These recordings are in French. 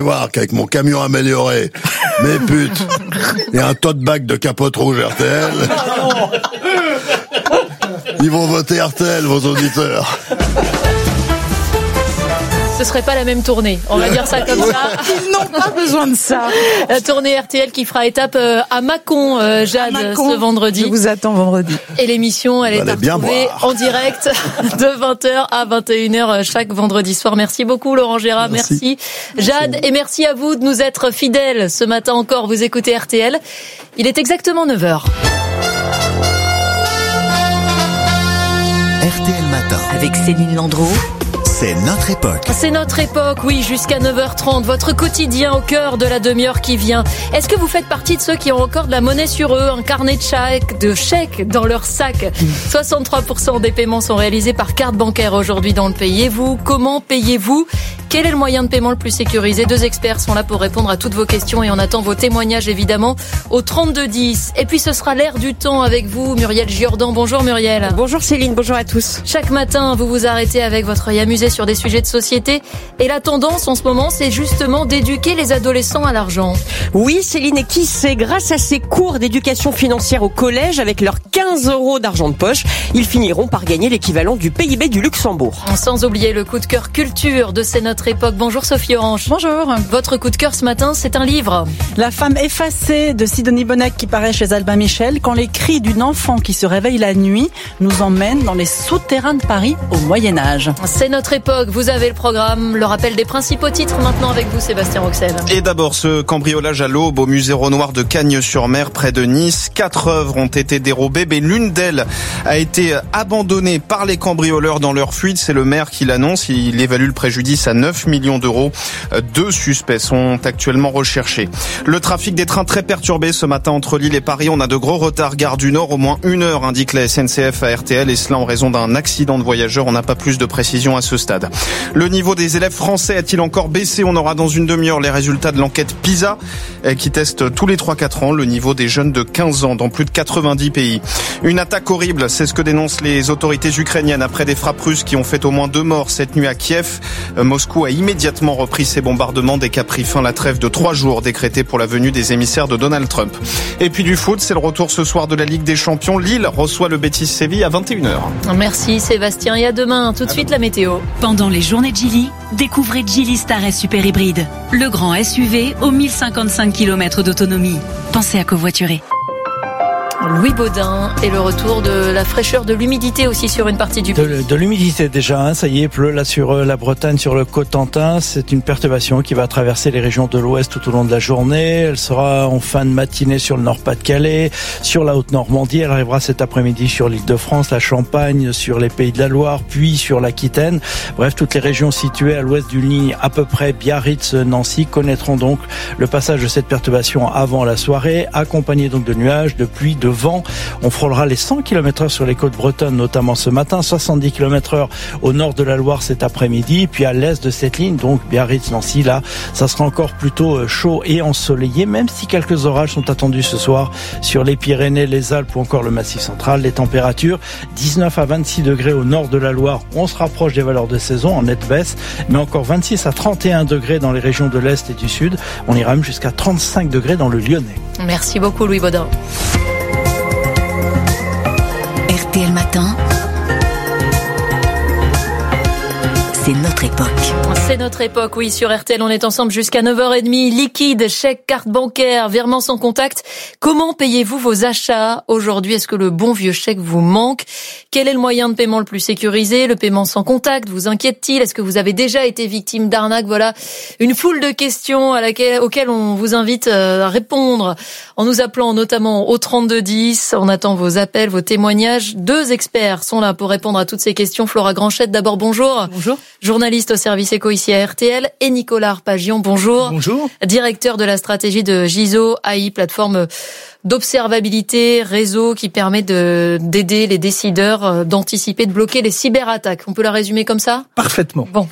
voir qu'avec mon camion amélioré, mes putes, et un tote bag de capote rouge RTL, ils vont voter RTL, vos auditeurs. Ce serait pas la même tournée, on va dire ça comme ça. Ils n'ont pas besoin de ça. La tournée RTL qui fera étape à Mâcon, Jade, ce vendredi. Je vous attends vendredi. Et l'émission, elle est à retrouver en direct de 20h à 21h chaque vendredi soir. Merci beaucoup Laurent Gérard, merci Jade, et merci à vous de nous être fidèles. Ce matin encore, vous écoutez RTL. Il est exactement 9h. RTL Matin. Avec Céline Landreau. C'est notre époque. C'est notre époque, oui, jusqu'à 9h30. Votre quotidien au cœur de la demi-heure qui vient. Est-ce que vous faites partie de ceux qui ont encore de la monnaie sur eux, un carnet de chèques dans leur sac? 63% des paiements sont réalisés par carte bancaire aujourd'hui dans le pays. Et vous, comment payez-vous? Quel est le moyen de paiement le plus sécurisé? 2 experts sont là pour répondre à toutes vos questions et on attend vos témoignages évidemment au 3210. Et puis ce sera l'air du temps avec vous, Muriel Giordan. Bonjour Muriel. Bonjour Céline, bonjour à tous. Chaque matin, vous vous arrêtez avec votre Yamusé sur des sujets de société. Et la tendance en ce moment, c'est justement d'éduquer les adolescents à l'argent. Oui Céline, et qui sait, grâce à ces cours d'éducation financière au collège, avec leurs 15 € d'argent de poche, ils finiront par gagner l'équivalent du PIB du Luxembourg. Sans oublier le coup de cœur culture de C'est notre époque. Bonjour Sophie Orange. Bonjour. Votre coup de cœur ce matin, c'est un livre. La femme effacée de Sidonie Bonnec qui paraît chez Albin Michel, quand les cris d'une enfant qui se réveille la nuit nous emmènent dans les souterrains de Paris au Moyen-Âge. C'est notre époque. Vous avez le programme, le rappel des principaux titres maintenant avec vous Sébastien Roxel. Et d'abord ce cambriolage à l'aube au musée Renoir de Cagnes-sur-Mer près de Nice. 4 œuvres ont été dérobées, mais l'une d'elles a été abandonnée par les cambrioleurs dans leur fuite. C'est le maire qui l'annonce. Il évalue le préjudice à 9 millions d'euros. 2 suspects sont actuellement recherchés. Le trafic des trains très perturbé ce matin entre Lille et Paris. On a de gros retards gare du Nord, au moins 1 heure, indique la SNCF à RTL, et cela en raison d'un accident de voyageurs. On n'a pas plus de précision à ce stade. Le niveau des élèves français a-t-il encore baissé? On aura dans une demi-heure les résultats de l'enquête PISA qui teste tous les 3-4 ans le niveau des jeunes de 15 ans dans plus de 90 pays. Une attaque horrible, c'est ce que dénoncent les autorités ukrainiennes après des frappes russes qui ont fait au moins 2 morts cette nuit à Kiev. Moscou a immédiatement repris ses bombardements dès qu'a pris fin la trêve de 3 jours décrétée pour la venue des émissaires de Donald Trump. Et puis du foot, c'est le retour ce soir de la Ligue des Champions. Lille reçoit le Betis Séville à 21h. Merci Sébastien, et à demain. Tout de suite la météo. Pendant les journées de Geely, découvrez Geely Star S Super Hybride, le grand SUV aux 1055 km d'autonomie. Pensez à covoiturer. Louis Baudin et le retour de la fraîcheur, de l'humidité aussi sur une partie du pays. De l'humidité déjà, ça y est, pleut là sur la Bretagne, sur le Cotentin. C'est une perturbation qui va traverser les régions de l'Ouest tout au long de la journée. Elle sera en fin de matinée sur le Nord-Pas-de-Calais, sur la Haute-Normandie. Elle arrivera cet après-midi sur l'Île-de-France, la Champagne, sur les Pays de la Loire, puis sur l'Aquitaine. Bref, toutes les régions situées à l'ouest d'une ligne à peu près Biarritz, Nancy connaîtront donc le passage de cette perturbation avant la soirée, accompagnée donc de nuages, de pluie, de vent. On frôlera les 100 km/h sur les côtes bretonnes, notamment ce matin, 70 km/h au nord de la Loire cet après-midi, puis à l'est de cette ligne, donc Biarritz-Nancy, là, ça sera encore plutôt chaud et ensoleillé, même si quelques orages sont attendus ce soir sur les Pyrénées, les Alpes ou encore le Massif central. Les températures, 19 à 26 degrés au nord de la Loire, on se rapproche des valeurs de saison en nette baisse, mais encore 26 à 31 degrés dans les régions de l'Est et du Sud. On ira même jusqu'à 35 degrés dans le Lyonnais. Merci beaucoup Louis Baudin. RTL Matin, c'est notre époque. C'est notre époque, oui, sur RTL, on est ensemble jusqu'à 9h30. Liquide, chèque, carte bancaire, virement sans contact. Comment payez-vous vos achats aujourd'hui? Est-ce que le bon vieux chèque vous manque? Quel est le moyen de paiement le plus sécurisé? Le paiement sans contact vous inquiète-t-il? Est-ce que vous avez déjà été victime d'arnaque? Voilà, une foule de questions auxquelles on vous invite à répondre en nous appelant notamment au 3210. On attend vos appels, vos témoignages. 2 experts sont là pour répondre à toutes ces questions. Flora Granchette, d'abord, bonjour. Bonjour. Journaliste au service éco ici à RTL, et Nicolas Arpagian, bonjour. Bonjour. Directeur de la stratégie de Giso AI, plateforme d'observabilité, réseau qui permet d'aider les décideurs d'anticiper, de bloquer les cyberattaques. On peut la résumer comme ça? Parfaitement. Bon.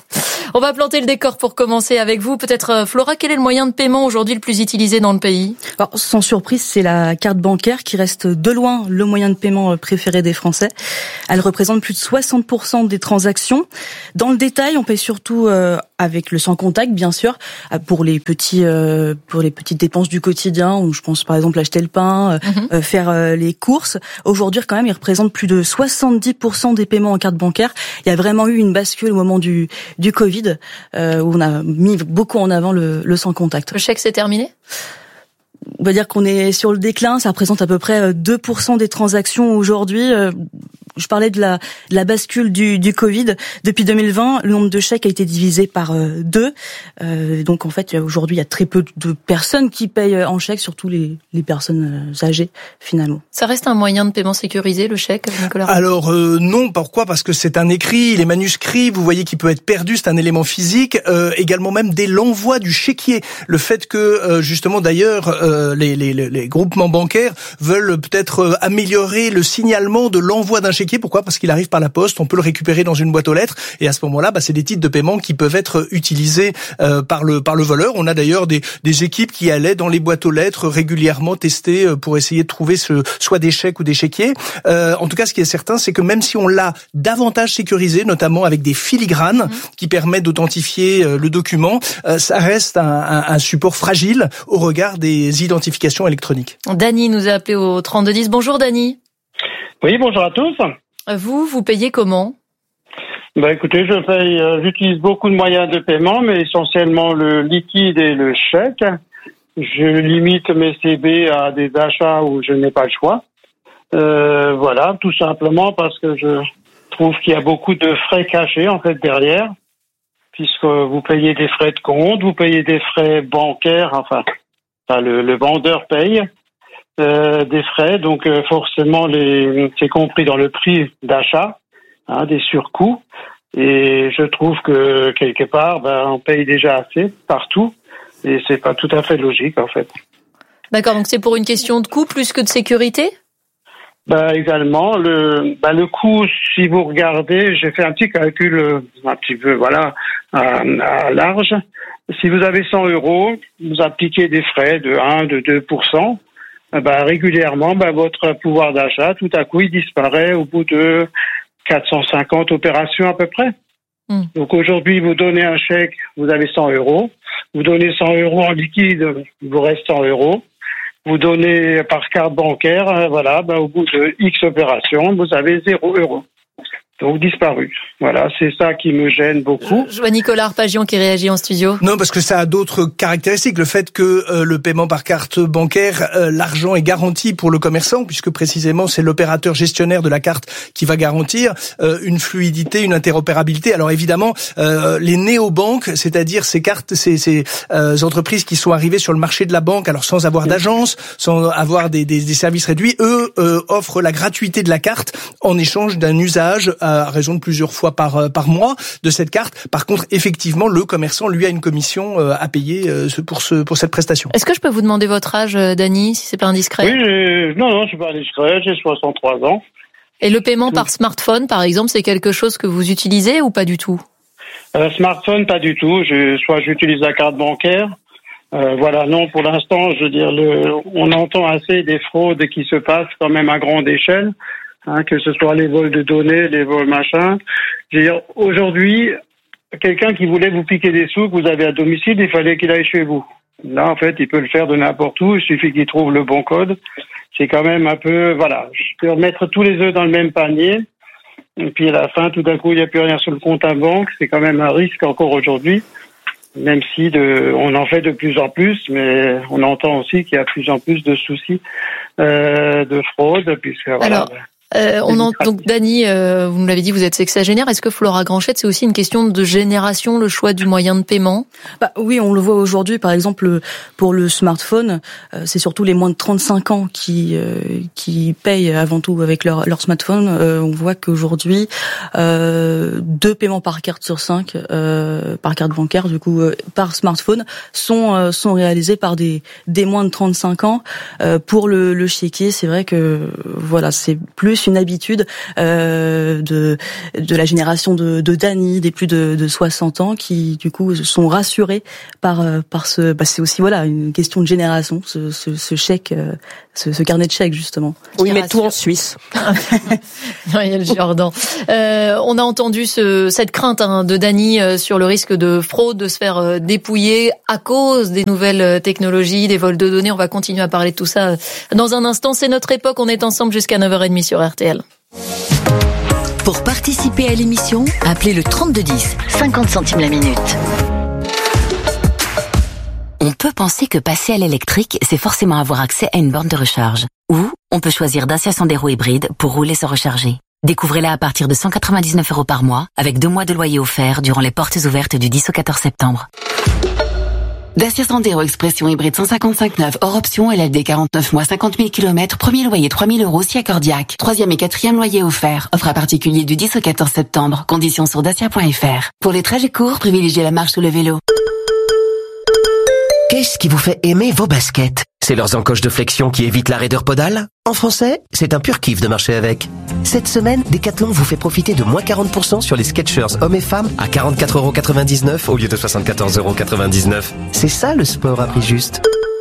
On va planter le décor pour commencer avec vous. Peut-être Flora, quel est le moyen de paiement aujourd'hui le plus utilisé dans le pays ? Alors, sans surprise, c'est la carte bancaire qui reste de loin le moyen de paiement préféré des Français. Elle représente plus de 60% des transactions. Dans le détail, on paye surtout avec le sans contact, bien sûr, pour les petites dépenses du quotidien, où je pense par exemple acheter le pain, faire les courses. Aujourd'hui, quand même, il représente plus de 70% des paiements en carte bancaire. Il y a vraiment eu une bascule au moment du Covid, où on a mis beaucoup en avant le sans contact. Le chèque, c'est terminé ? On va dire qu'on est sur le déclin. Ça représente à peu près 2% des transactions aujourd'hui. Je parlais de la bascule du Covid. Depuis 2020, le nombre de chèques a été divisé par 2. Donc en fait, aujourd'hui, il y a très peu de personnes qui payent en chèque, surtout les personnes âgées, finalement. Ça reste un moyen de paiement sécurisé, le chèque, Nicolas ? Alors non, pourquoi ? Parce que c'est un écrit, il est manuscrit, vous voyez qu'il peut être perdu, c'est un élément physique. Également même dès l'envoi du chéquier. Le fait que, justement d'ailleurs, les groupements bancaires veulent peut-être améliorer le signalement de l'envoi d'un chéquier. Pourquoi ? Parce qu'il arrive par la poste, on peut le récupérer dans une boîte aux lettres, et à ce moment-là, c'est des titres de paiement qui peuvent être utilisés par le voleur. On a d'ailleurs des équipes qui allaient dans les boîtes aux lettres régulièrement tester pour essayer de trouver soit des chèques ou des chéquiers. En tout cas, ce qui est certain, c'est que même si on l'a davantage sécurisé, notamment avec des filigranes qui permettent d'authentifier le document, ça reste un support fragile au regard des identifications électroniques. Dany nous a appelé au 3210. Bonjour Dany. Oui, bonjour à tous. Vous payez comment ? Écoutez, j'utilise beaucoup de moyens de paiement, mais essentiellement le liquide et le chèque. Je limite mes CB à des achats où je n'ai pas le choix. Voilà, tout simplement parce que je trouve qu'il y a beaucoup de frais cachés en fait derrière, puisque vous payez des frais de compte, vous payez des frais bancaires, enfin le vendeur paye des frais, donc forcément c'est compris dans le prix d'achat, des surcoûts. Et je trouve que quelque part, on paye déjà assez partout, et c'est pas tout à fait logique en fait. D'accord, donc c'est pour une question de coût plus que de sécurité ? Également, le coût, si vous regardez, j'ai fait un petit calcul, un petit peu, à large. Si vous avez 100 €, vous appliquez des frais de 1, de 2%, régulièrement, votre pouvoir d'achat, tout à coup, il disparaît au bout de 450 opérations à peu près. Donc aujourd'hui, vous donnez un chèque, vous avez 100 €. Vous donnez 100 € en liquide, il vous reste 100 €. Vous donnez par carte bancaire, au bout de X opérations, vous avez 0 €. Donc disparu. Voilà, c'est ça qui me gêne beaucoup. Je vois Nicolas Arpagian qui réagit en studio. Non, parce que ça a d'autres caractéristiques. Le fait que le paiement par carte bancaire, l'argent est garanti pour le commerçant, puisque précisément c'est l'opérateur gestionnaire de la carte qui va garantir une fluidité, une interopérabilité. Alors évidemment, les néobanques, c'est-à-dire ces cartes, ces entreprises qui sont arrivées sur le marché de la banque, alors sans avoir d'agence, sans avoir des services réduits, eux offrent la gratuité de la carte en échange d'un usage à raison de plusieurs fois par mois de cette carte. Par contre, effectivement, le commerçant, lui, a une commission à payer pour cette prestation. Est-ce que je peux vous demander votre âge, Dany, si c'est pas indiscret ? Oui, non, je suis pas indiscret, j'ai 63 ans. Et le paiement par smartphone, par exemple, c'est quelque chose que vous utilisez ou pas du tout ? Smartphone, pas du tout. Soit j'utilise la carte bancaire. Non, pour l'instant, je veux dire, on entend assez des fraudes qui se passent quand même à grande échelle. Que ce soit les vols de données, les vols machin. Je veux dire, aujourd'hui, quelqu'un qui voulait vous piquer des sous que vous avez à domicile, il fallait qu'il aille chez vous. Là, en fait, il peut le faire de n'importe où, il suffit qu'il trouve le bon code. C'est quand même un peu, je peux remettre tous les œufs dans le même panier. Et puis à la fin, tout d'un coup, il n'y a plus rien sur le compte à banque. C'est quand même un risque encore aujourd'hui. Même si on en fait de plus en plus, mais on entend aussi qu'il y a de plus en plus de soucis de fraude, puisque donc Dany, vous me l'avez dit, vous êtes sexagénaire. Est-ce que Flora Granchette, c'est aussi une question de génération, le choix du moyen de paiement ? Oui, on le voit aujourd'hui. Par exemple, pour le smartphone, c'est surtout les moins de 35 ans qui payent avant tout avec leur smartphone. On voit qu'aujourd'hui, 2 paiements par carte sur 5, par carte bancaire, du coup, par smartphone, sont réalisés par des moins de 35 ans. Pour le chéquier, c'est vrai que c'est plus plus une habitude de la génération de Dany, des plus de 60 ans, qui du coup sont rassurés par ce. C'est aussi une question de génération, ce chèque, ce carnet de chèques justement. Oui, mais tout en Suisse. Non, il y a le Jordan. On a entendu cette crainte de Dany sur le risque de fraude, de se faire dépouiller à cause des nouvelles technologies, des vols de données. On va continuer à parler de tout ça dans un instant. C'est notre époque. On est ensemble jusqu'à 9h30 sur RTL. Pour participer à l'émission, appelez le 3210, 50 centimes la minute. On peut penser que passer à l'électrique, c'est forcément avoir accès à une borne de recharge. Ou on peut choisir Dacia Sandero hybride pour rouler sans recharger. Découvrez-la à partir de 199 € par mois, avec 2 mois de loyer offert durant les portes ouvertes du 10 au 14 septembre. Dacia Sandero Expression hybride 155/9 hors option, LLD 49 mois, 50 000 km, premier loyer 3 000 € si accordiaque. 3e et 4e loyer offert. Offre à particulier du 10 au 14 septembre. Conditions sur dacia.fr. Pour les trajets courts, privilégiez la marche ou le vélo. Qu'est-ce qui vous fait aimer vos baskets? C'est leurs encoches de flexion qui évitent la raideur podale? En français, c'est un pur kiff de marcher avec. Cette semaine, Decathlon vous fait profiter de moins 40% sur les Skechers hommes et femmes à 44,99 € au lieu de 74,99 €. C'est ça le sport à prix juste.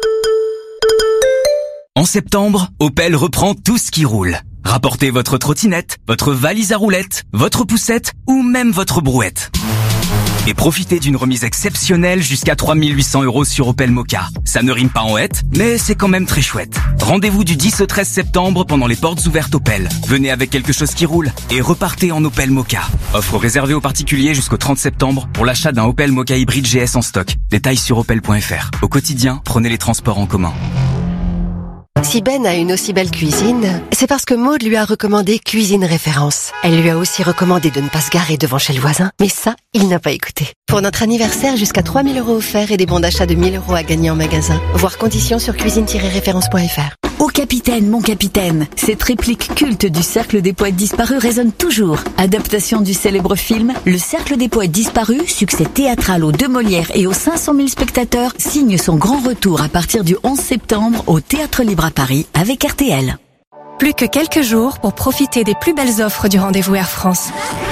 En septembre, Opel reprend tout ce qui roule. Rapportez votre trottinette, votre valise à roulettes, votre poussette ou même votre brouette. Et profitez d'une remise exceptionnelle jusqu'à 3 800 € sur Opel Mokka. Ça ne rime pas en hête, mais c'est quand même très chouette. Rendez-vous du 10 au 13 septembre pendant les portes ouvertes Opel. Venez avec quelque chose qui roule et repartez en Opel Mokka. Offre réservée aux particuliers jusqu'au 30 septembre pour l'achat d'un Opel Mokka hybride GS en stock. Détails sur opel.fr. Au quotidien, prenez les transports en commun. Si Ben a une aussi belle cuisine, c'est parce que Maude lui a recommandé Cuisine Référence. Elle lui a aussi recommandé de ne pas se garer devant chez le voisin, mais ça, il n'a pas écouté. Pour notre anniversaire, jusqu'à 3 000 € offerts et des bons d'achat de 1 000 € à gagner en magasin. Voir conditions sur cuisine-référence.fr. Ô capitaine, mon capitaine, cette réplique culte du Cercle des poètes disparus résonne toujours. Adaptation du célèbre film, Le Cercle des poètes disparus, succès théâtral aux 2 Molières et aux 500 000 spectateurs, signe son grand retour à partir du 11 septembre au Théâtre Libre à Paris avec RTL. Plus que quelques jours pour profiter des plus belles offres du rendez-vous Air France.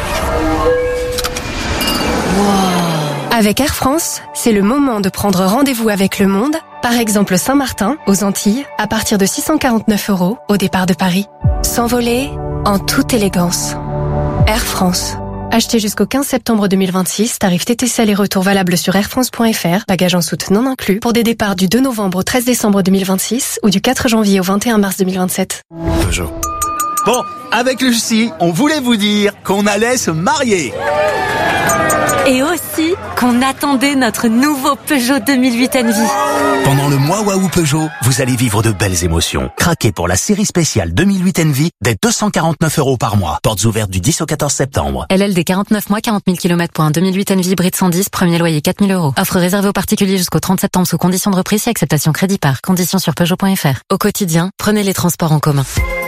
Avec Air France, c'est le moment de prendre rendez-vous avec le monde, par exemple Saint-Martin, aux Antilles, à partir de 649 € au départ de Paris. S'envoler en toute élégance. Air France. Acheté jusqu'au 15 septembre 2026, tarif TTC aller-retour valable sur airfrance.fr, bagages en soute non inclus, pour des départs du 2 novembre au 13 décembre 2026 ou du 4 janvier au 21 mars 2027. Peugeot. Bon, avec Lucie, on voulait vous dire qu'on allait se marier. Et aussi qu'on attendait notre nouveau Peugeot 2008 Envy. Pendant le mois Waouh Peugeot, vous allez vivre de belles émotions. Craquez pour la série spéciale 2008 Envy dès 249 € par mois. Portes ouvertes du 10 au 14 septembre. LLD 49 mois, 40 000 km pour un 2008 Envy hybride 110, premier loyer 4 000 €. Offre réservée aux particuliers jusqu'au 30 septembre sous conditions de reprise et acceptation crédit par. Conditions sur Peugeot.fr. Au quotidien, prenez les transports en commun.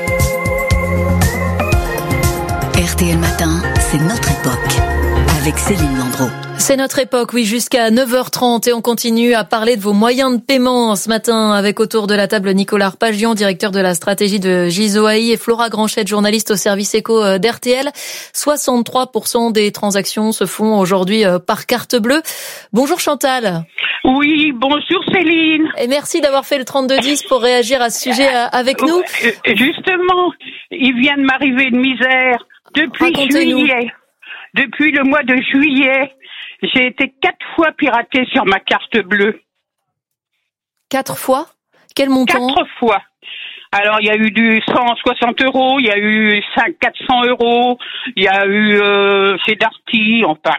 RTL Matin, c'est notre époque. Avec Céline Landreau. C'est notre époque, oui, jusqu'à 9h30 et on continue à parler de vos moyens de paiement ce matin avec autour de la table Nicolas Arpagian, directeur de la stratégie de Gisoaï et Flora Granchette, journaliste au service éco d'RTL. 63% des transactions se font aujourd'hui par carte bleue. Bonjour Chantal. Oui, bonjour Céline. Et merci d'avoir fait le 3210 pour réagir à ce sujet avec nous. Justement, il vient de m'arriver une misère depuis juillet. Depuis le mois de juillet, j'ai été 4 fois piratée sur ma carte bleue. 4 fois? Quel montant? 4 fois. Alors, il y a eu du 160 €, il y a eu 400 €, il y a eu chez Darty, enfin.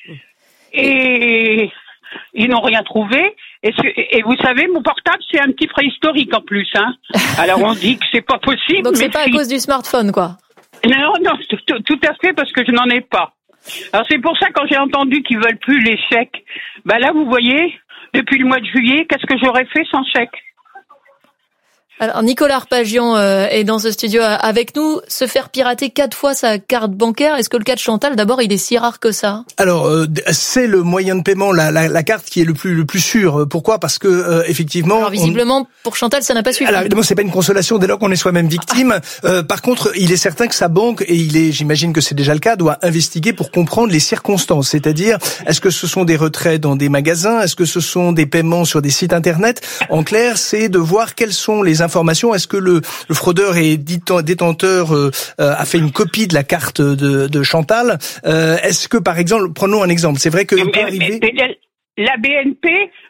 Et ils n'ont rien trouvé. Et vous savez, mon portable, c'est un petit préhistorique en plus, hein. Alors, on dit que c'est pas possible. Donc, c'est pas à cause du smartphone, quoi. Non, tout à fait, parce que je n'en ai pas. Alors c'est pour ça, quand j'ai entendu qu'ils veulent plus les chèques, là vous voyez, depuis le mois de juillet, qu'est-ce que j'aurais fait sans chèque? Alors Nicolas Arpagian est dans ce studio avec nous. Se faire pirater 4 fois sa carte bancaire, est-ce que le cas de Chantal, d'abord, il est si rare que ça? Alors c'est le moyen de paiement, la carte qui est le plus sûr. Pourquoi? Parce que effectivement. Alors visiblement pour Chantal ça n'a pas suffi. Alors évidemment c'est pas une consolation dès lors qu'on est soi-même victime. Par contre il est certain que sa banque, et j'imagine que c'est déjà le cas, doit investiguer pour comprendre les circonstances. C'est-à-dire est-ce que ce sont des retraits dans des magasins, est-ce que ce sont des paiements sur des sites internet? En clair c'est de voir quelles sont les informations. Est-ce que le fraudeur et détenteur a fait une copie de la carte de Chantal? Est-ce que, par exemple, prenons un exemple, c'est vrai que peut arriver... La BNP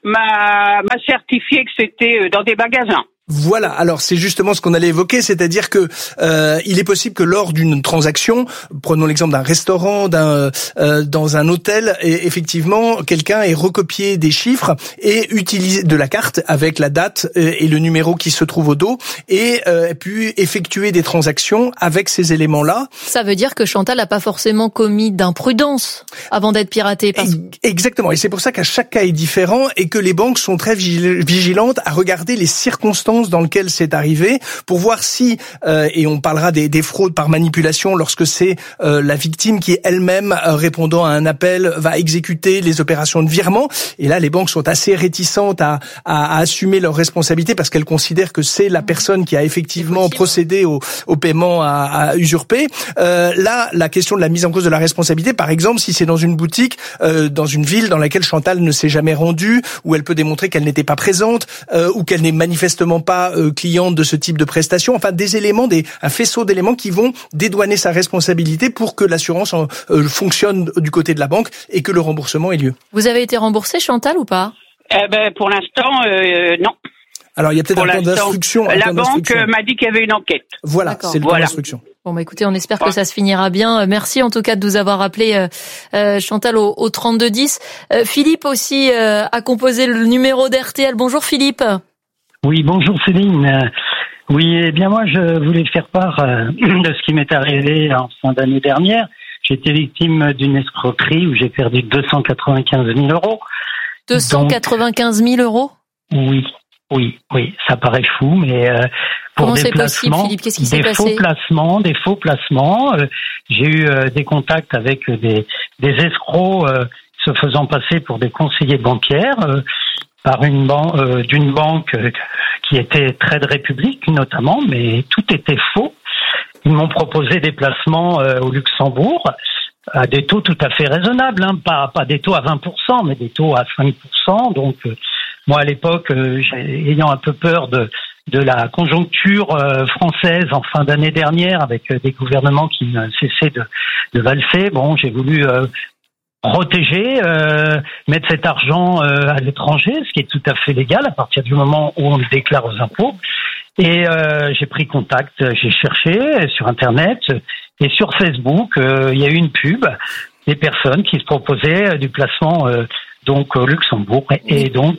m'a certifié que c'était dans des magasins. Voilà, alors c'est justement ce qu'on allait évoquer, c'est-à-dire que il est possible que lors d'une transaction, prenons l'exemple d'un restaurant, dans un hôtel, et effectivement quelqu'un ait recopié des chiffres et utilisé de la carte avec la date et le numéro qui se trouve au dos et pu effectuer des transactions avec ces éléments-là. Ça veut dire que Chantal n'a pas forcément commis d'imprudence avant d'être piratée. Exactement, et c'est pour ça qu'à chaque cas est différent et que les banques sont très vigilantes à regarder les circonstances dans lequel c'est arrivé pour voir si et on parlera des fraudes par manipulation lorsque c'est la victime qui elle-même répondant à un appel va exécuter les opérations de virement, et là les banques sont assez réticentes à assumer leurs responsabilités parce qu'elles considèrent que c'est la personne qui a effectivement procédé au paiement à usurper. Là la question de la mise en cause de la responsabilité, par exemple si c'est dans une boutique dans une ville dans laquelle Chantal ne s'est jamais rendue, où elle peut démontrer qu'elle n'était pas présente ou qu'elle n'est manifestement pas cliente de ce type de prestation, enfin des éléments, un faisceau d'éléments qui vont dédouaner sa responsabilité pour que l'assurance fonctionne du côté de la banque et que le remboursement ait lieu. Vous avez été remboursé, Chantal, ou pas? Pour l'instant, non. Alors il y a peut-être un temps d'instruction. La banque m'a dit qu'il y avait une enquête. Voilà, c'est le temps d'instruction. Bon, écoutez, on espère que ça se finira bien. Merci en tout cas de nous avoir appelé, Chantal, au 3210. Philippe aussi a composé le numéro d'RTL. Bonjour Philippe. Oui, bonjour Céline. Oui, eh bien moi je voulais faire part de ce qui m'est arrivé en fin d'année dernière. J'ai été victime d'une escroquerie où j'ai perdu 295 000 euros. 295 000 euros ? Oui, ça paraît fou, mais pour comment des c'est placements, possible, Philippe ? Qu'est-ce qui s'est passé ? Des faux placements. J'ai eu des contacts avec des escrocs se faisant passer pour des conseillers bancaires. Par d'une banque qui était Trade Republic notamment, mais tout était faux. Ils m'ont proposé des placements au Luxembourg à des taux tout à fait raisonnables, pas des taux à 20%, mais des taux à 5%. Donc moi à l'époque, ayant un peu peur de la conjoncture française en fin d'année dernière, avec des gouvernements qui ne cessaient de valser, j'ai voulu protéger, mettre cet argent à l'étranger, ce qui est tout à fait légal à partir du moment où on le déclare aux impôts. Et j'ai pris contact, j'ai cherché sur Internet et sur Facebook, il y a eu une pub des personnes qui se proposaient du placement donc au Luxembourg et donc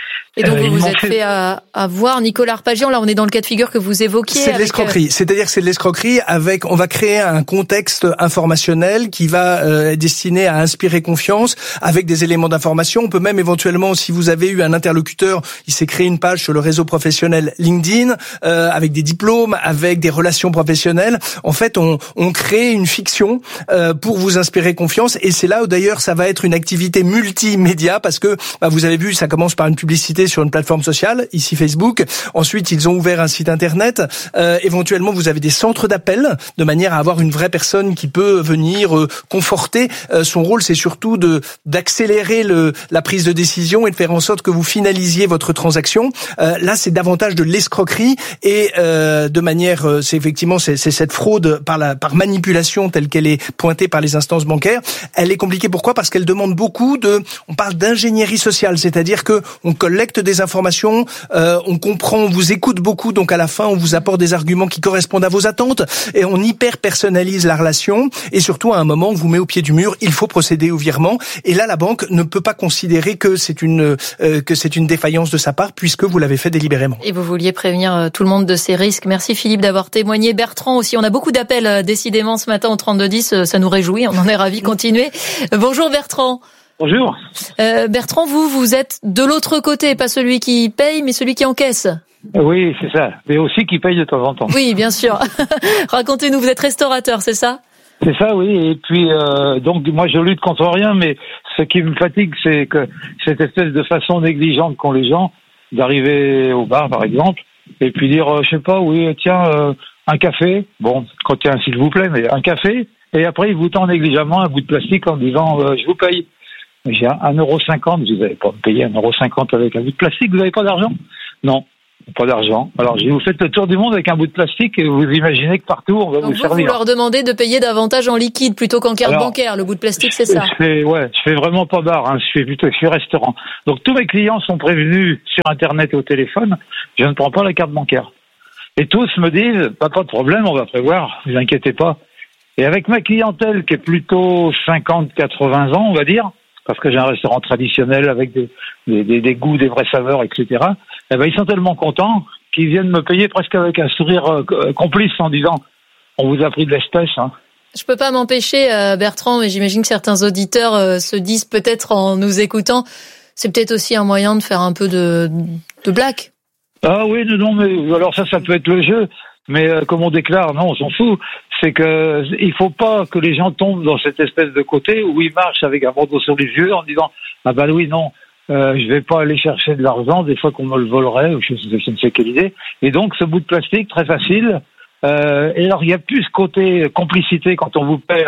vous vous êtes fait avoir, Nicolas Arpagian. Là, on est dans le cas de figure que vous évoquiez. C'est de l'escroquerie. C'est-à-dire que c'est de l'escroquerie on va créer un contexte informationnel qui va destiné à inspirer confiance avec des éléments d'information. On peut même éventuellement, si vous avez eu un interlocuteur, il s'est créé une page sur le réseau professionnel LinkedIn avec des diplômes, avec des relations professionnelles. En fait, on crée une fiction pour vous inspirer confiance, et c'est là où d'ailleurs ça va être une activité multimédia parce que vous avez vu, ça commence par une publicité sur une plateforme sociale, ici Facebook. Ensuite, ils ont ouvert un site internet. Éventuellement, vous avez des centres d'appel de manière à avoir une vraie personne qui peut venir conforter. Son rôle, c'est surtout d'accélérer la prise de décision et de faire en sorte que vous finalisiez votre transaction. Là, c'est davantage de l'escroquerie et de manière, c'est cette fraude par manipulation telle qu'elle est pointée par les instances bancaires. Elle est compliquée. Pourquoi ? Parce qu'elle demande beaucoup on parle d'ingénierie sociale, c'est-à-dire que on collecte des informations, on comprend, on vous écoute beaucoup, donc à la fin on vous apporte des arguments qui correspondent à vos attentes et on hyper personnalise la relation, et surtout à un moment on vous met au pied du mur, il faut procéder au virement, et là la banque ne peut pas considérer que c'est une défaillance de sa part puisque vous l'avez fait délibérément. Et vous vouliez prévenir tout le monde de ces risques. Merci Philippe d'avoir témoigné. Bertrand aussi, on a beaucoup d'appels décidément ce matin au 3210, ça nous réjouit, on en est ravis. Continuez. Bonjour Bertrand. Bonjour. Bertrand, vous êtes de l'autre côté, pas celui qui paye, mais celui qui encaisse. Oui, c'est ça. Mais aussi qui paye de temps en temps. Oui, bien sûr. Racontez-nous, vous êtes restaurateur, c'est ça? C'est ça, oui. Et puis, donc, moi, je lutte contre rien, mais ce qui me fatigue, c'est que cette espèce de façon négligente qu'ont les gens d'arriver au bar, par exemple, et puis dire, je sais pas, oui, tiens, un café. Bon, quand il y a un s'il vous plaît, mais un café. Et après, ils vous tendent négligemment un bout de plastique en disant, je vous paye. Mais j'ai 1,50 €, vous n'allez pas me payer 1,50 € avec un bout de plastique, vous n'avez pas d'argent? Non. Pas d'argent. Alors, vous faites le tour du monde avec un bout de plastique et vous imaginez que partout, on va donc vous servir. Vous leur demandez de payer davantage en liquide plutôt qu'en carte bancaire. Le bout de plastique, c'est ça. Je fais vraiment pas bar, je fais restaurant. Donc, tous mes clients sont prévenus sur Internet et au téléphone. Je ne prends pas la carte bancaire. Et tous me disent, pas de problème, on va prévoir, vous inquiétez pas. Et avec ma clientèle qui est plutôt 50-80 ans, on va dire, parce que j'ai un restaurant traditionnel avec des goûts, des vraies saveurs, etc. Eh ben, ils sont tellement contents qu'ils viennent me payer presque avec un sourire complice en disant « on vous a pris de l'espèce ». Je peux pas m'empêcher, Bertrand, mais j'imagine que certains auditeurs se disent peut-être en nous écoutant, c'est peut-être aussi un moyen de faire un peu de blague. Ah oui, non, mais alors ça peut être le jeu. Mais comme on déclare, non, on s'en fout. C'est que il faut pas que les gens tombent dans cette espèce de côté où ils marchent avec un bandeau sur les yeux en disant « ah ben oui, non, je vais pas aller chercher de l'argent des fois qu'on me le volerait ou je ne sais quelle idée ». Et donc ce bout de plastique très facile. Et alors il y a plus ce côté complicité quand on vous paie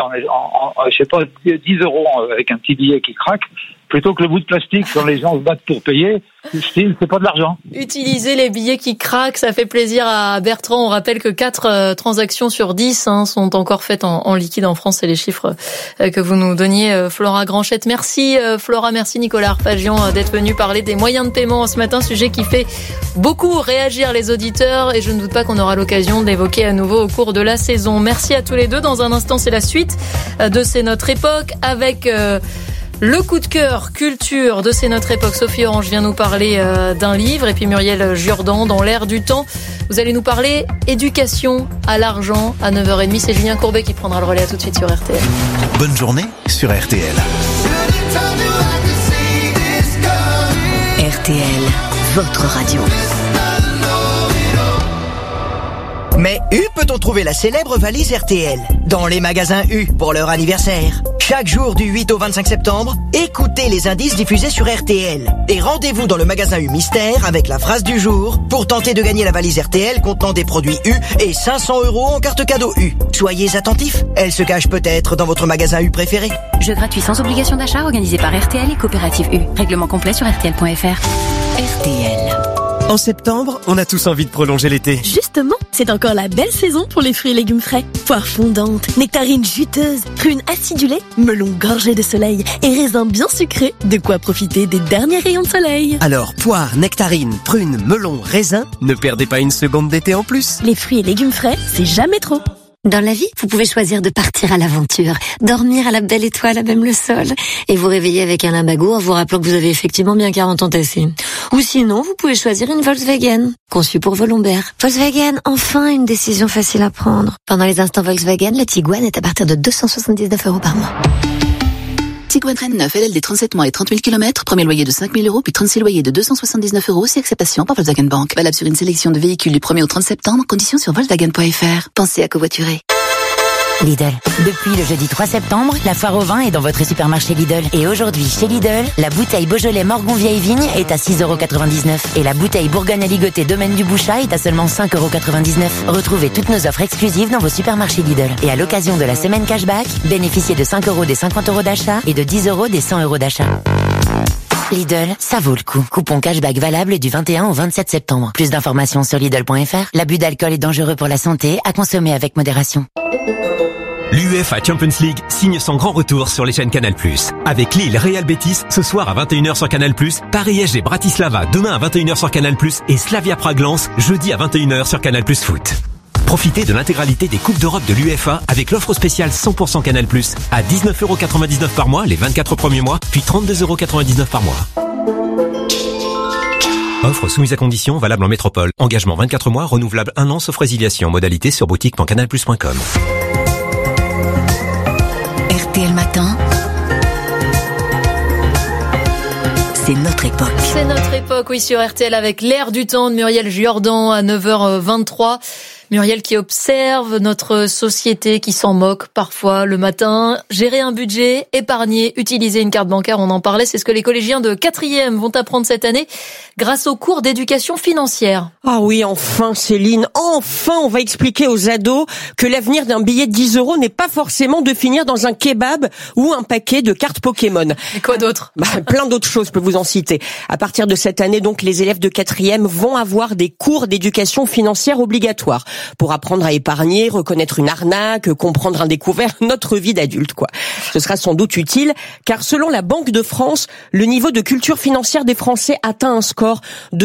je sais pas 10 € avec un petit billet qui craque plutôt que le bout de plastique quand les gens se battent pour payer. C'est pas de l'argent. Utiliser les billets qui craquent, ça fait plaisir à Bertrand. On rappelle que 4 transactions sur 10 sont encore faites en liquide en France. C'est les chiffres que vous nous donniez, Flora Granchette. Merci Flora, merci Nicolas Arpagian d'être venu parler des moyens de paiement ce matin, sujet qui fait beaucoup réagir les auditeurs et je ne doute pas qu'on aura l'occasion d'évoquer à nouveau au cours de la saison. Merci à tous les deux. Dans un instant, c'est la suite de C'est notre époque avec le coup de cœur culture de C'est notre époque. Sophie Orange vient nous parler d'un livre et puis Muriel Jourdan dans l'air du temps. Vous allez nous parler éducation à l'argent à 9h30. C'est Julien Courbet qui prendra le relais. À tout de suite sur RTL. Bonne journée sur RTL. RTL, votre radio. Mais U peut-on trouver la célèbre valise RTL? Dans les magasins U pour leur anniversaire. Chaque jour du 8 au 25 septembre, écoutez les indices diffusés sur RTL. Et rendez-vous dans le magasin U Mystère avec la phrase du jour pour tenter de gagner la valise RTL contenant des produits U et 500 € en carte cadeau U. Soyez attentifs, elle se cache peut-être dans votre magasin U préféré. Jeu gratuit sans obligation d'achat organisé par RTL et Coopérative U. Règlement complet sur RTL.fr. RTL. En septembre, on a tous envie de prolonger l'été. Justement, c'est encore la belle saison pour les fruits et légumes frais. Poires fondantes, nectarines juteuses, prunes acidulées, melons gorgés de soleil et raisins bien sucrés. De quoi profiter des derniers rayons de soleil. Alors, poires, nectarines, prunes, melons, raisins, ne perdez pas une seconde d'été en plus. Les fruits et légumes frais, c'est jamais trop. Dans la vie, vous pouvez choisir de partir à l'aventure, dormir à la belle étoile à même le sol, et vous réveiller avec un lumbago en vous rappelant que vous avez effectivement bien 40 ans tassés. Ou sinon, vous pouvez choisir une Volkswagen, conçue pour vos lombaires. Volkswagen, enfin une décision facile à prendre. Pendant les instants Volkswagen, la Tiguan est à partir de 279 € par mois. Tiguan Reine 9, LLD 37 mois et 30 000 km, premier loyer de 5 000 €, puis 36 loyers de 279 €, si acceptation par Volkswagen Bank. Valable sur une sélection de véhicules du 1er au 30 septembre, conditions sur Volkswagen.fr. Pensez à covoiturer. Lidl. Depuis le jeudi 3 septembre, la foire au vin est dans votre supermarché Lidl. Et aujourd'hui, chez Lidl, la bouteille Beaujolais Morgon Vieille Vigne est à 6,99 € et la bouteille Bourgogne Aligoté Domaine du Bouchat est à seulement 5,99 €. Retrouvez toutes nos offres exclusives dans vos supermarchés Lidl. Et à l'occasion de la semaine cashback, bénéficiez de 5 € des 50 € d'achat et de 10 € des 100 € d'achat. Lidl, ça vaut le coup. Coupon cashback valable du 21 au 27 septembre. Plus d'informations sur Lidl.fr. L'abus d'alcool est dangereux pour la santé, à consommer avec modération. L'UEFA Champions League signe son grand retour sur les chaînes Canal+. Avec Lille Real Betis ce soir à 21h sur Canal+, Paris SG Bratislava demain à 21h sur Canal+, et Slavia Prague-Lens jeudi à 21h sur Canal+ Foot. Profitez de l'intégralité des Coupes d'Europe de l'UEFA avec l'offre spéciale 100% Canal+, à 19,99 € par mois les 24 premiers mois, puis 32,99 € par mois. Offre soumise à condition, valable en métropole. Engagement 24 mois, renouvelable 1 an sauf résiliation. Modalité sur boutique.canalplus.com. RTL Matin, C'est notre époque. C'est notre époque, oui, sur RTL avec l'air du temps de Muriel Jordan à 9h23. Muriel qui observe notre société, qui s'en moque parfois le matin. Gérer un budget, épargner, utiliser une carte bancaire, on en parlait, c'est ce que les collégiens de 4e vont apprendre cette année grâce au cours d'éducation financière. Ah oui, enfin Céline, enfin on va expliquer aux ados que l'avenir d'un billet de 10 € n'est pas forcément de finir dans un kebab ou un paquet de cartes Pokémon. Et quoi d'autre? Plein d'autres choses, je peux vous en citer. À partir de cette année, donc, les élèves de 4e vont avoir des cours d'éducation financière obligatoires pour apprendre à épargner, reconnaître une arnaque, comprendre un découvert, notre vie d'adulte, quoi. Ce sera sans doute utile, car selon la Banque de France, le niveau de culture financière des Français atteint un score de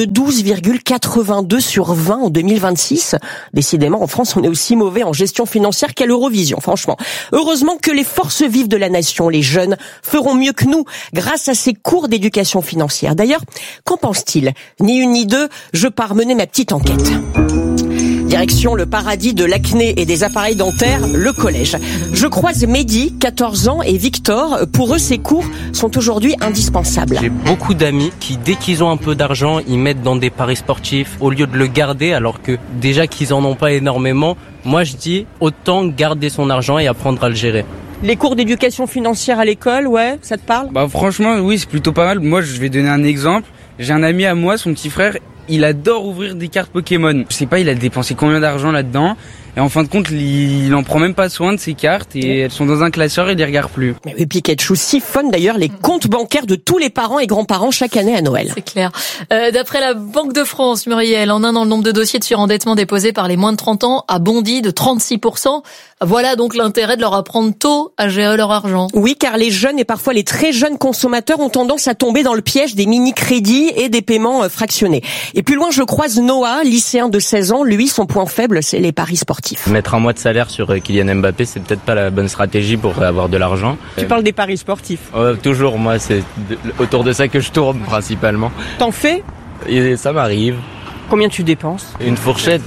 12,82 sur 20 en 2026. Décidément, en France, on est aussi mauvais en gestion financière qu'à l'Eurovision, franchement. Heureusement que les forces vives de la nation, les jeunes, feront mieux que nous grâce à ces cours d'éducation financière. D'ailleurs, qu'en pense-t-il? Ni une ni deux, je pars mener ma petite enquête. Direction le paradis de l'acné et des appareils dentaires, le collège. Je croise Mehdi, 14 ans, et Victor. Pour eux, ces cours sont aujourd'hui indispensables. J'ai beaucoup d'amis qui, dès qu'ils ont un peu d'argent, ils mettent dans des paris sportifs au lieu de le garder, alors que déjà qu'ils en ont pas énormément. Moi, je dis autant garder son argent et apprendre à le gérer. Les cours d'éducation financière à l'école, ouais, ça te parle? Franchement, oui, c'est plutôt pas mal. Moi, je vais donner un exemple. J'ai un ami à moi, son petit frère, il adore ouvrir des cartes Pokémon. Je sais pas, il a dépensé combien d'argent là-dedans. Et en fin de compte, il en prend même pas soin de ses cartes et elles sont dans un classeur et il les regarde plus. Et Pikachu siphonne d'ailleurs les comptes bancaires de tous les parents et grands-parents chaque année à Noël. C'est clair. D'après la Banque de France, Muriel, en un an, le nombre de dossiers de surendettement déposés par les moins de 30 ans a bondi de 36%. Voilà donc l'intérêt de leur apprendre tôt à gérer leur argent. Oui, car les jeunes et parfois les très jeunes consommateurs ont tendance à tomber dans le piège des mini-crédits et des paiements fractionnés. Et plus loin, je croise Noah, lycéen de 16 ans. Lui, son point faible, c'est les paris sportifs. Mettre un mois de salaire sur Kylian Mbappé, c'est peut-être pas la bonne stratégie pour avoir de l'argent. Tu parles des paris sportifs? Toujours, moi, c'est autour de ça que je tourne principalement. T'en fais? Et ça m'arrive. Combien tu dépenses? Une fourchette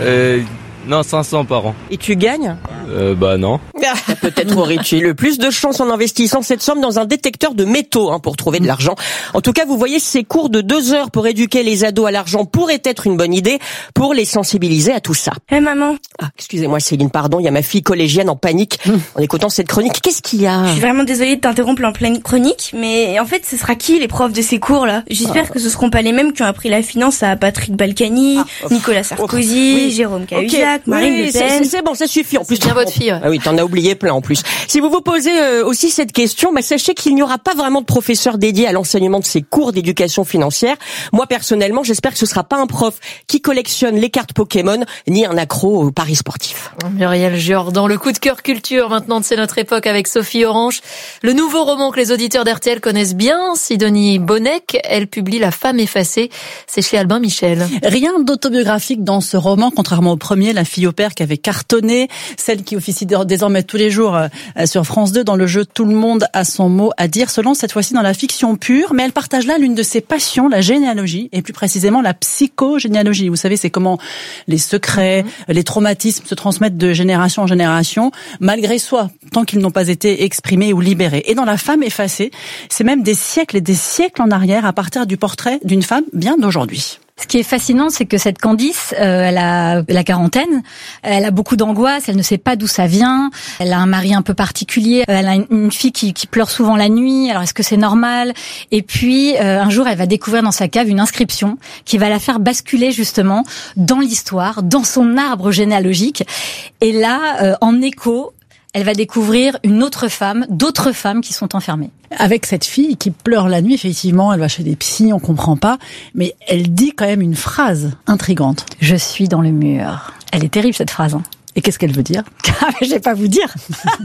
500 par an. Et tu gagnes? Non. Peut-être aurais-tu le plus de chance en investissant cette somme dans un détecteur de métaux pour trouver de l'argent. En tout cas, vous voyez, ces cours de 2 heures pour éduquer les ados à l'argent pourraient être une bonne idée pour les sensibiliser à tout ça. Maman. Excusez-moi Céline, pardon, il y a ma fille collégienne en panique en écoutant cette chronique. Qu'est-ce qu'il y a? Je suis vraiment désolée de t'interrompre en pleine chronique, mais en fait, ce sera qui les profs de ces cours-là? J'espère que ce seront pas les mêmes qui ont appris la finance à Patrick Balkany, Nicolas Sarkozy, Jérôme Cahuzac, Marine Le Pen. C'est bon, ça suffit. En plus, bien votre fille. Ah oui, t'en as oublié plein en plus. Si vous vous posez aussi cette question, sachez qu'il n'y aura pas vraiment de professeur dédié à l'enseignement de ces cours d'éducation financière. Moi, personnellement, j'espère que ce sera pas un prof qui collectionne les cartes Pokémon, ni un accro aux paris sportifs. Muriel Jordan, le coup de cœur culture maintenant de C'est notre époque avec Sophie Orange. Le nouveau roman que les auditeurs d'RTL connaissent bien, Sidonie Bonnec, elle publie La femme effacée. C'est chez Albin Michel. Rien d'autobiographique dans ce roman, contrairement au premier, La fille au père qui avait cartonné, celle qui officie désormais tous les jours sur France 2 dans le jeu Tout le monde a son mot à dire, se lance cette fois-ci dans la fiction pure, mais elle partage là l'une de ses passions, la généalogie, et plus précisément la psychogénéalogie. Vous savez, c'est comment les secrets, les traumatismes se transmettent de génération en génération, malgré soi, tant qu'ils n'ont pas été exprimés ou libérés. Et dans La femme effacée, c'est même des siècles et des siècles en arrière à partir du portrait d'une femme bien d'aujourd'hui. Ce qui est fascinant, c'est que cette Candice, elle a la quarantaine, elle a beaucoup d'angoisse, elle ne sait pas d'où ça vient, elle a un mari un peu particulier, elle a une fille qui pleure souvent la nuit, alors est-ce que c'est normal? Et puis, un jour, elle va découvrir dans sa cave une inscription qui va la faire basculer justement dans l'histoire, dans son arbre généalogique. Et là, en écho, elle va découvrir une autre femme, d'autres femmes qui sont enfermées. Avec cette fille qui pleure la nuit, effectivement, elle va chez des psys, on comprend pas, mais elle dit quand même une phrase intrigante. Je suis dans le mur. Elle est terrible cette phrase. Et qu'est-ce qu'elle veut dire? Je vais pas vous dire.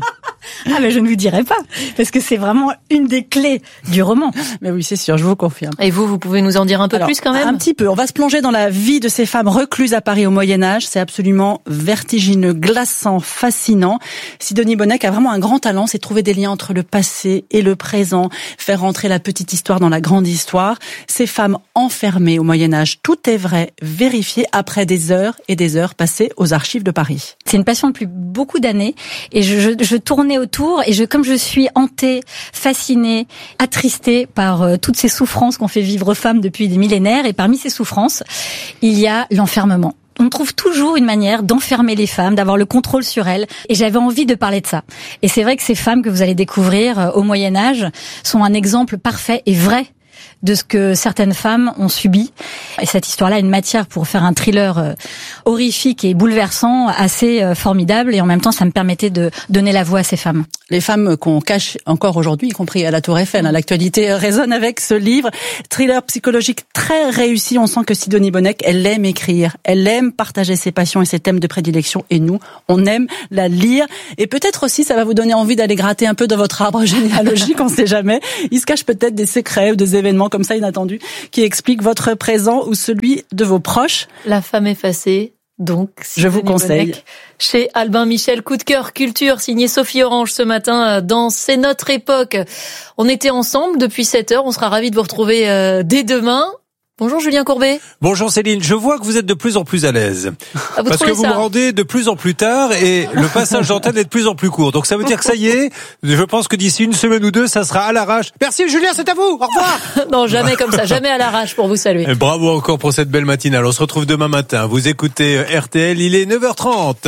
Mais je ne vous dirai pas, parce que c'est vraiment une des clés du roman. Mais oui, c'est sûr, je vous confirme. Et vous pouvez nous en dire un peu plus quand même? Un petit peu. On va se plonger dans la vie de ces femmes recluses à Paris au Moyen-Âge. C'est absolument vertigineux, glaçant, fascinant. Sidonie Bonnec a vraiment un grand talent, c'est trouver des liens entre le passé et le présent, faire rentrer la petite histoire dans la grande histoire. Ces femmes enfermées au Moyen-Âge, tout est vrai, vérifié après des heures et des heures passées aux archives de Paris. C'est une passion depuis beaucoup d'années et je tournais autour et comme je suis hantée, fascinée, attristée par toutes ces souffrances qu'on fait vivre aux femmes depuis des millénaires, et parmi ces souffrances, il y a l'enfermement. On trouve toujours une manière d'enfermer les femmes, d'avoir le contrôle sur elles. Et j'avais envie de parler de ça. Et c'est vrai que ces femmes que vous allez découvrir au Moyen-Âge sont un exemple parfait et vrai de ce que certaines femmes ont subi. Et cette histoire-là a une matière pour faire un thriller horrifique et bouleversant, assez formidable. Et en même temps, ça me permettait de donner la voix à ces femmes. Les femmes qu'on cache encore aujourd'hui, y compris à la Tour Eiffel. L'actualité résonne avec ce livre. Thriller psychologique très réussi. On sent que Sidonie Bonnec, elle aime écrire. Elle aime partager ses passions et ses thèmes de prédilection. Et nous, on aime la lire. Et peut-être aussi, ça va vous donner envie d'aller gratter un peu dans votre arbre généalogique, on sait jamais. Il se cache peut-être des secrets ou des événements comme ça inattendus qui expliquent votre présent ou celui de vos proches. La femme effacée. Donc, je vous conseille. Bonnec, chez Albin Michel, coup de cœur culture, signé Sophie Orange ce matin dans C'est notre époque. On était ensemble depuis 7h, on sera ravis de vous retrouver dès demain. Bonjour Julien Courbet. Bonjour Céline, je vois que vous êtes de plus en plus à l'aise. Parce que vous me rendez de plus en plus tard et le passage d'antenne est de plus en plus court. Donc ça veut dire que ça y est, je pense que d'ici une semaine ou deux, ça sera à l'arrache. Merci Julien, c'est à vous, au revoir. Non, jamais comme ça, jamais à l'arrache pour vous saluer. Et bravo encore pour cette belle matinale, on se retrouve demain matin. Vous écoutez RTL, il est 9h30.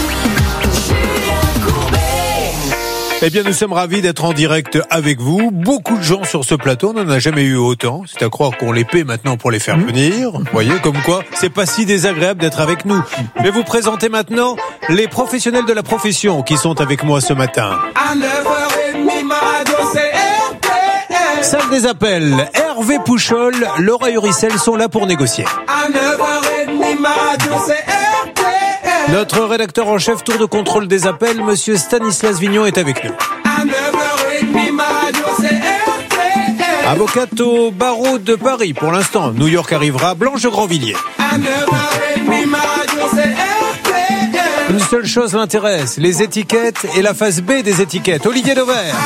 Eh bien, nous sommes ravis d'être en direct avec vous. Beaucoup de gens sur ce plateau, on n'en a jamais eu autant. C'est à croire qu'on les paie maintenant pour les faire venir. Vous voyez, comme quoi, c'est pas si désagréable d'être avec nous. Je vais vous présenter maintenant les professionnels de la profession qui sont avec moi ce matin. À 9h30, ma radio, c'est RTL. Salle des appels, Hervé Pouchol, Laura Uricel sont là pour négocier. À 9h30, ma radio, c'est RTL. Notre rédacteur en chef tour de contrôle des appels, monsieur Stanislas Vignon, est avec nous. À 9h30, ma radio, c'est RTL. Avocate au barreau de Paris, pour l'instant. New York arrivera, Blanche Grandvilliers. À 9h30, ma radio, c'est RTL. Une seule chose l'intéresse, les étiquettes et la phase B des étiquettes. Olivier Dauvert.